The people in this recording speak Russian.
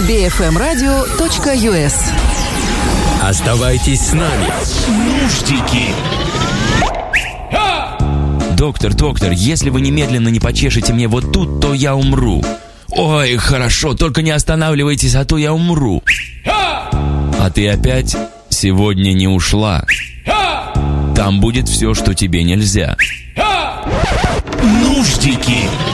bfmradio.us. Оставайтесь с нами. Нуждики. Доктор, если вы немедленно не почешете мне вот тут, то я умру. Ой, хорошо, только не останавливайтесь, а то я умру. А ты опять сегодня не ушла. Там будет все, что тебе нельзя. Нуждики.